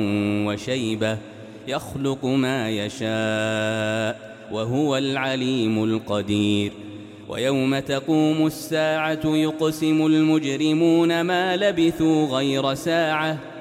وشيبة يخلق ما يشاء وهو العليم القدير ويوم تقوم الساعة يقسم المجرمون ما لبثوا غير ساعة